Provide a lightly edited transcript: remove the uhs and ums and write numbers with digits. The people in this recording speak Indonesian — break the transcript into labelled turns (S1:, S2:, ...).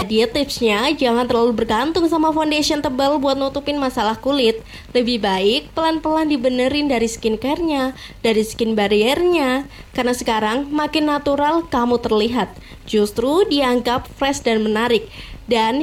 S1: Jadi tipsnya jangan terlalu bergantung sama foundation tebal buat nutupin masalah kulit. Lebih baik pelan-pelan dibenerin dari skincare-nya, dari skin barrier-nya. Karena sekarang makin natural kamu terlihat, justru dianggap fresh dan menarik. Dan